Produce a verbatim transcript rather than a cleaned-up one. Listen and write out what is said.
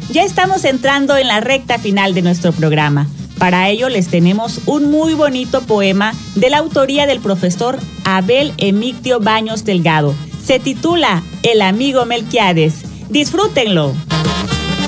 Ya estamos entrando en la recta final de nuestro programa. Para ello les tenemos un muy bonito poema de la autoría del profesor Abel Emictio Baños Delgado. Se titula El amigo Melquiades. ¡Disfrútenlo!